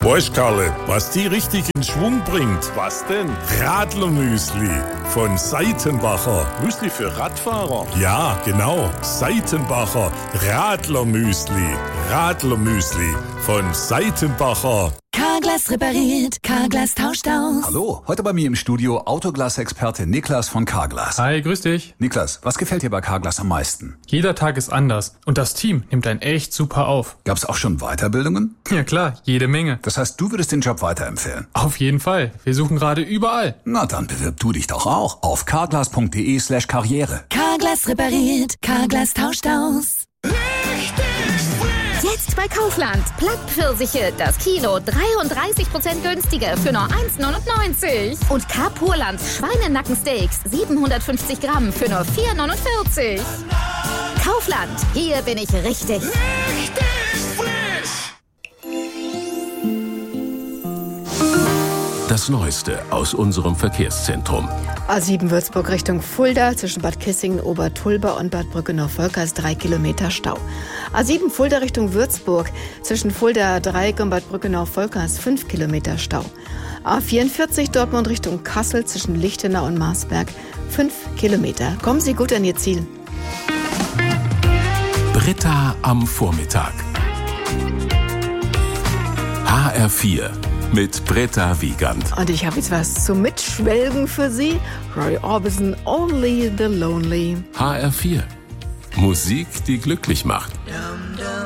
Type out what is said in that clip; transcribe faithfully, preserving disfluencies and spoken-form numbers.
Weißt, Karle, was die richtig in Schwung bringt? Was denn? Radlermüsli von Seitenbacher. Müsli für Radfahrer? Ja, genau. Seitenbacher Radlermüsli. Radlermüsli von Seitenbacher. Carglass repariert, Carglass tauscht aus. Hallo, heute bei mir im Studio Autoglas-Experte Niklas von Carglass. Hi, grüß dich. Niklas, was gefällt dir bei Carglass am meisten? Jeder Tag ist anders und das Team nimmt einen echt super auf. Gab's auch schon Weiterbildungen? Ja klar, jede Menge. Das heißt, du würdest den Job weiterempfehlen? Auf jeden Fall. Wir suchen gerade überall. Na, dann bewirb du dich doch auch auf carglass.de slash karriere. Carglass repariert, Carglass tauscht aus. Jetzt bei Kaufland. Plattpfirsiche, das Kilo dreiunddreißig Prozent günstiger für nur eins neunundneunzig. Und K-Purland Schweinenackensteaks siebenhundertfünfzig Gramm für nur vier neunundvierzig. Kaufland, hier bin ich richtig. Das Neueste aus unserem Verkehrszentrum. A sieben Würzburg Richtung Fulda, zwischen Bad Kissingen, Obertulba und Bad Brückenau-Volkers drei Kilometer Stau. A sieben Fulda Richtung Würzburg, zwischen Fulda Dreieck und Bad Brückenau-Volkers fünf Kilometer Stau. A vierundvierzig Dortmund Richtung Kassel, zwischen Lichtenau und Marsberg fünf Kilometer. Kommen Sie gut an Ihr Ziel. Britta am Vormittag. H R vier. Mit Britta Wiegand. Und ich habe jetzt was zum Mitschwelgen für Sie. Roy Orbison, Only the Lonely. H R vier. Musik, die glücklich macht.